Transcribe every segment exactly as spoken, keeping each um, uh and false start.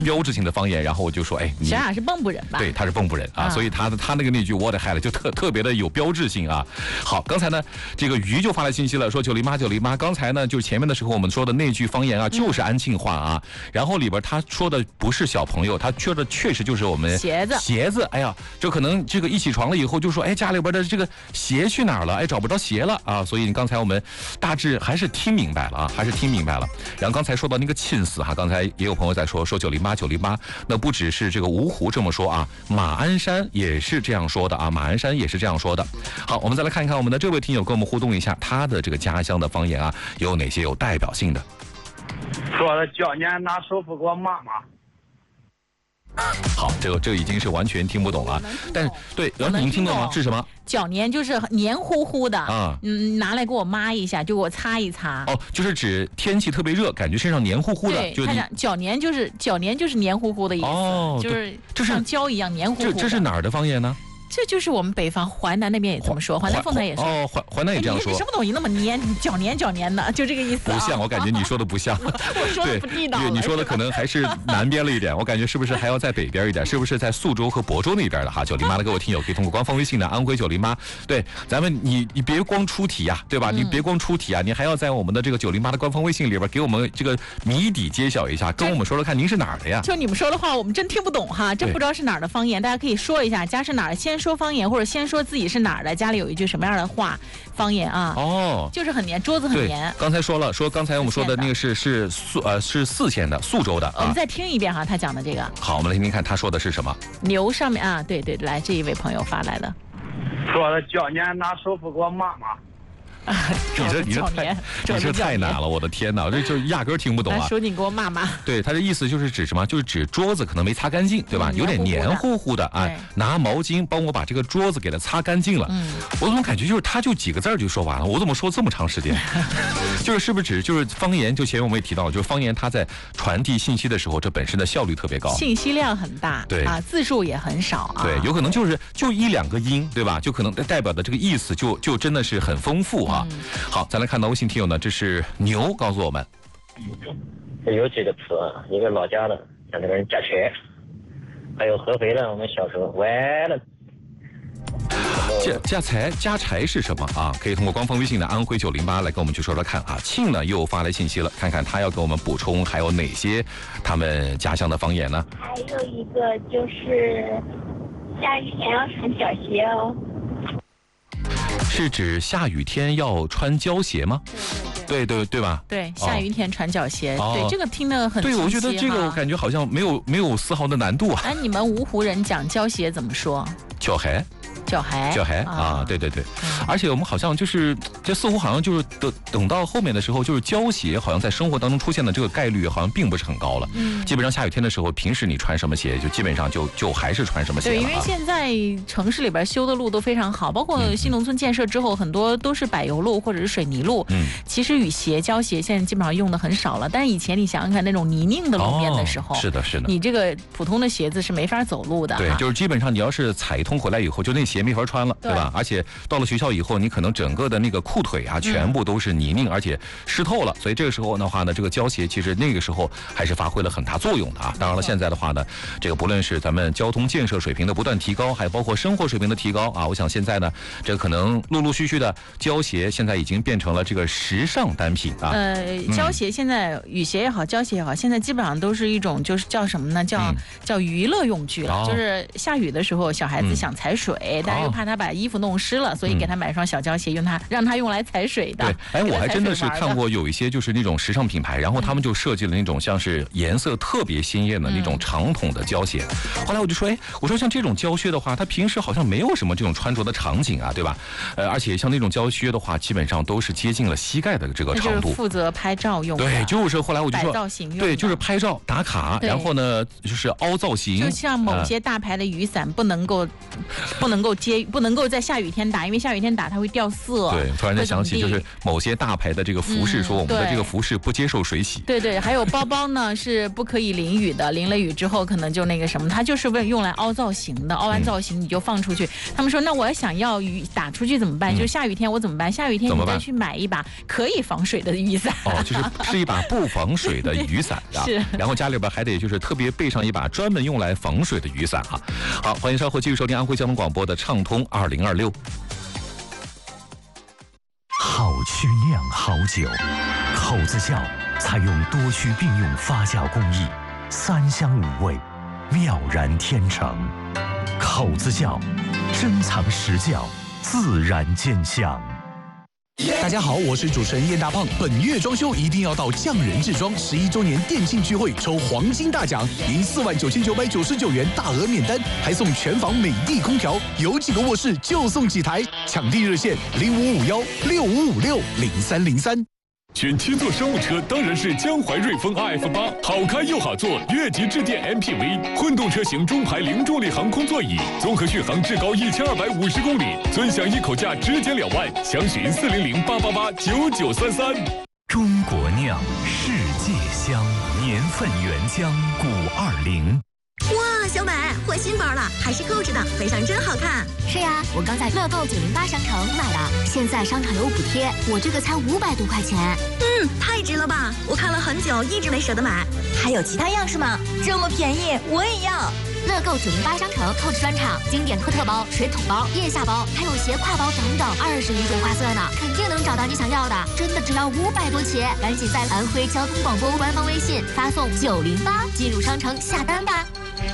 标志性的方言，然后我就说，哎， 小雅是蚌埠人吧？ 对，他是蚌埠人啊，啊所以他他那个那句我的嗨了就特特别的有标志性啊。好，刚才呢，这个鱼就发来信息了，说九零妈九零妈，刚才呢就是前面的时候我们说的那句方言啊，就是安庆话啊，嗯、然后里边他说的不是小朋友，他说的确实就是我们鞋子鞋子，哎呀，这可能这个一起床了以后就说，哎，家里边的这个鞋去哪儿了？哎，找不着鞋了啊，所以你刚才我们大致还是听明白了啊，还是听明白了。然后刚才说到那个亲死哈，刚才也有朋友在说说九零八九零八，那不只是这个芜湖这么说啊，马鞍山也是这样说的啊，马鞍山也是这样说的。好，我们再来看一看我们的这位听友跟我们互动一下，他的这个家乡的方言啊，有哪些有代表性的？ 说了叫年拿手扶过妈妈。 好，这个这个已经是完全听不懂了，但是对，然后您听懂吗？是什么？ 脚黏就是黏糊糊的啊， 嗯，拿来给我抹一下，就给我擦一擦。 哦，就是指天气特别热，感觉身上黏糊糊的。 对，他讲脚黏就是脚黏就是黏糊糊的意思， 哦， 就是像胶一样黏糊糊的。 这这是哪儿的方言呢？ 这就是我们北方淮南那边也这么说，淮南凤台也说。 哦，淮淮南也这样说。 哎、你什么东西那么黏，脚黏脚黏的，就这个意思、啊。 不像，我感觉你说的不像。 我说的不地道了。 对，你说的可能还是南边了一点，我感觉是不是还要在北边一点？是不是在宿州和亳州那边的哈？九零妈的各位听友可以通过官方微信的安徽九零妈，对，咱们你你别光出题呀、啊，对吧？你别光出题啊，你还要在我们的这个九零妈的官方微信里边给我们这个谜底揭晓一下，跟我们说说看您是哪儿的呀？ 就你们说的话，我们真听不懂哈，真不知道是哪儿的方言，大家可以说一下，家是哪儿？先说方言或者先。先说自己是哪儿的，家里有一句什么样的话方言啊？ 哦， 就是很黏，桌子很黏。 刚才说了，说刚才我们说的那个是是宿呃是四县的宿州的、啊。 我们再听一遍哈，他讲的这个。 好，我们来听听看他说的是什么。 牛上面啊，对对，来这一位朋友发来的， 说了叫年拿手扶过妈妈。 啊， 你这你这太你这太难了，我的天哪，这就压根儿听不懂啊！ 说你给我骂骂。 对，他的意思就是指什么？就是指桌子可能没擦干净，对吧？嗯、有点黏糊糊的啊，拿毛巾帮我把这个桌子给它擦干净了。嗯，我怎么感觉就是他就几个字就说完了？我怎么说这么长时间？就是是不是指就是方言？就前面我们也提到，就是方言它在传递信息的时候，这本身的效率特别高， 信息量很大， 对啊，字数也很少啊。 对，有可能就是就一两个音，对吧？就可能代表的这个意思就就真的是很丰富啊。嗯、好，再来看到微信听友呢，这是牛告诉我们， 有几个词，一个老家的，像那个人家瘸，还有合肥的，我们小时候完了。 家家财家财是什么啊？可以通过官方微信的安徽九零八来跟我们去说说看啊。庆呢又发来信息了，看看他要给我们补充还有哪些他们家乡的方言呢？ 还有一个就是下雨天要穿脚鞋哦。 是指下雨天要穿胶鞋吗？对对对吧？ 对，下雨天穿脚鞋， 哦、 对这个听得很清晰。 对，我觉得这个我感觉好像没有没有丝毫的难度啊。 哎，你们芜湖人讲胶鞋怎么说？ 脚鞋。 脚鞋， 脚鞋啊，对对对，而且我们好像就是这似乎好像就是等等到后面的时候，就是胶鞋好像在生活当中出现的这个概率好像并不是很高了。嗯，基本上下雨天的时候，平时你穿什么鞋，就基本上就就还是穿什么鞋了、啊。 对，因为现在城市里边修的路都非常好，包括新农村建设之后，很多都是柏油路或者是水泥路。嗯，其实雨鞋、胶鞋现在基本上用的很少了。但是以前你想想看，那种泥泞的路面的时候， 哦、是的，是的， 你这个普通的鞋子是没法走路的。 对，就是基本上你要是踩一通回来以后，就那鞋没法穿了。对吧？而且到了学校以后，你可能整个的那个裤腿啊，全部都是泥泞，而且湿透了。所以这个时候的话呢，这个胶鞋其实那个时候还是发挥了很大作用的啊。当然了，现在的话呢，这个不论是咱们交通建设水平的不断提高，还包括生活水平的提高啊，我想现在呢，这可能陆陆续续的胶鞋现在已经变成了这个时尚单品啊。 呃，胶鞋现在、嗯、雨鞋也好，胶鞋也好，现在基本上都是一种就是叫什么呢？叫、嗯、叫娱乐用具了。哦、就是下雨的时候，小孩子想踩水，嗯、但是又怕他把衣服弄湿了，所以给他买一双小胶鞋，用它让他用来踩水的。 对，哎，我还真的是看过有一些就是那种时尚品牌，然后他们就设计了那种像是颜色特别鲜艳的那种长筒的胶鞋。嗯、后来我就说，哎，我说像这种胶靴的话，它平时好像没有什么这种穿着的场景啊，对吧？呃，而且像那种胶靴的话，基本上都是接近了膝盖的这个长度。 就是负责拍照用的。 对，就是后来我就说， 造型用的对，就是拍照打卡，然后呢就是凹造型。 就像某些大牌的雨伞不能够、啊、不能够接，不能够在下雨天打，因为下雨天打它会掉色。 对，突然间想起就是某些大牌的这个服饰，说我们的这个服饰不接受水洗。 对对，还有包包呢是不可以淋雨的，淋了雨之后可能就那个什么，它就是为用来凹造型的，凹完造型你就放出去。嗯、他们说那我想要雨打出去怎么办？嗯、就是下雨天我怎么办？下雨天你再去买一把可以防水的雨伞。 哦，就是是一把不防水的雨伞啊。是。然后家里边还得就是特别备上一把专门用来防水的雨伞哈。好，欢迎稍后继续收听安徽交通广播的畅通二零二六。 好曲酿好酒，口子窖采用多区并用发酵工艺，三香五味，妙然天成。口子窖，珍藏实窖，自然见香。 大家好，我是主持人叶大胖。本月装修一定要到匠人制装十一周年店庆聚会抽黄金大奖，赢四万九千九百九十九元大额免单，还送全房美的空调，有几个卧室就送几台。抢订热线零五五幺六五五六零三零三。 选七座商务车当然是江淮瑞风 R F 八，好开又好坐，越级致电 M P V， 混动车型中排零重力航空座椅，综合续航至高一千二百五十公里，尊享一口价直减两万，详询四零零八八八九九三三。 中国酿，世界香，年份原浆五二零。 哇，小美换新包了，还是购置的，背上真好看。 是呀，我刚在乐购九零八商城买的，现在商场有补贴，我这个才五百多块钱。 嗯，太值了吧！我看了很久，一直没舍得买。 还有其他样式吗？这么便宜，我也要。乐购九零八商城购置专场，经典科特包、水桶包、腋下包，还有斜挎包等等，二十余种花色呢，肯定能找到你想要的。真的只要五百多起，赶紧在安徽交通广播官方微信发送九零八进入商城下单吧。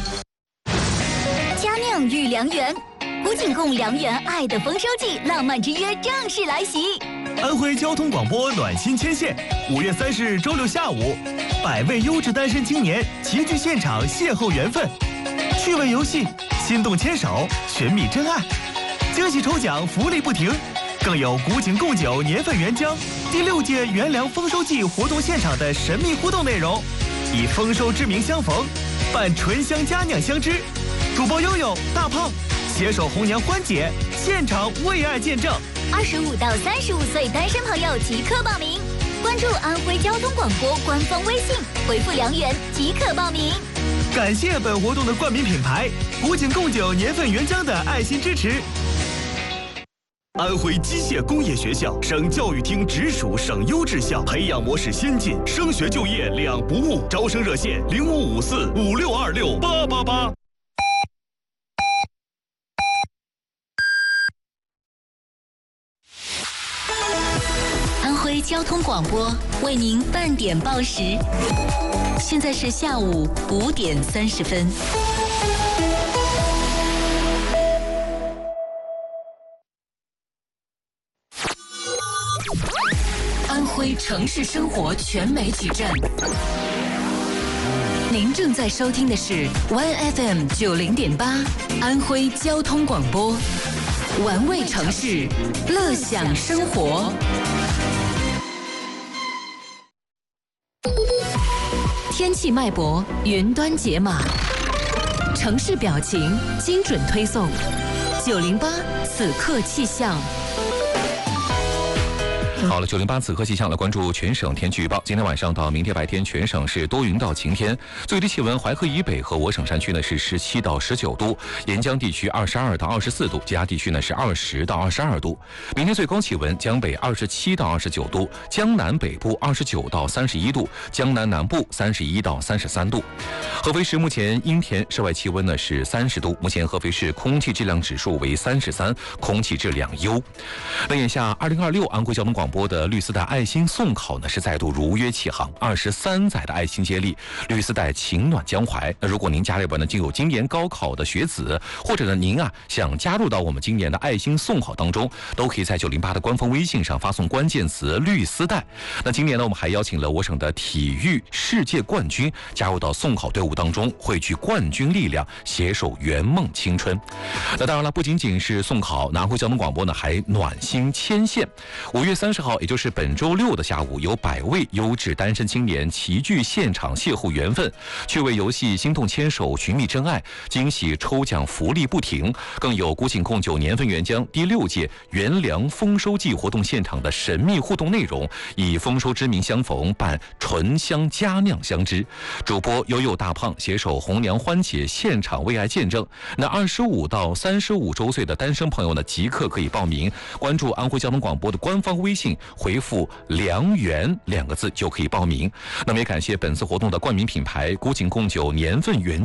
佳酿御良缘，古井贡良缘爱的丰收季，浪漫之约正式来袭。 安徽交通广播暖心牵线，五月三十日周六下午，百位优质单身青年齐聚现场邂逅缘分，趣味游戏，心动牵手，寻觅真爱，惊喜抽奖，福利不停，更有古井贡酒年份原浆第六届元粮丰收季活动现场的神秘互动内容，以丰收之名相逢，伴醇香佳酿相知。主播悠悠、大胖携手红娘欢姐，现场为爱见证。 二十五到三十五岁单身朋友即刻报名，关注安徽交通广播官方微信，回复良缘即可报名。 感谢本活动的冠名品牌古井贡酒年份原浆的爱心支持。 安徽机械工业学校，省教育厅直属省优质校，培养模式先进，升学就业两不误。招生热线零五五四五六二六八八八。 安徽交通广播为您半点报时，现在是下午五点三十分。安徽城市生活全媒体站，您正在收听的是 Y F M 九零点八，安徽交通广播，玩味城市，乐享生活。天气脉搏，云端解码，城市表情，精准推送。九零八此刻气象。 好了，九零八此刻气象来关注全省天气预报。今天晚上到明天白天，全省是多云到晴天，最低气温淮河以北和我省山区呢是十七到十九度，沿江地区二十二到二十四度，其他地区呢是二十到二十二度。明天最高气温江北二十七到二十九度，江南北部二十九到三十一度，江南南部三十一到三十三度。合肥市目前阴天，室外气温呢是三十度，目前合肥市空气质量指数为三十三，空气质量优。那眼下二零二六安徽交通广播的绿丝带爱心送考呢是再度如约启航，二十三载的爱心接力，绿丝带情暖江淮。那如果您家里边呢就有今年高考的学子，或者呢您啊想加入到我们今年的爱心送考当中，都可以在九零八的官方微信上发送关键词绿丝带。那今年呢我们还邀请了我省的体育世界冠军加入到送考队伍当中，汇聚冠军力量，携手圆梦青春。那当然了，不仅仅是送考，南安徽交通广播呢还暖心牵线。五月三十十号，也就是本周六的下午，有百位优质单身青年齐聚现场邂逅缘分，趣味游戏心动牵手寻觅真爱，惊喜抽奖福利不停，更有古井贡酒年份原浆第六届元粮丰收季活动现场的神秘互动内容，以丰收之名相逢，伴醇香佳酿相知。主播悠悠大胖携手红娘欢姐现场为爱见证。那二十五到三十五周岁的单身朋友呢，即刻可以报名，关注安徽交通广播的官方微信，回复良缘两个字就可以报名。那么也感谢本次活动的冠名品牌古井贡酒年份原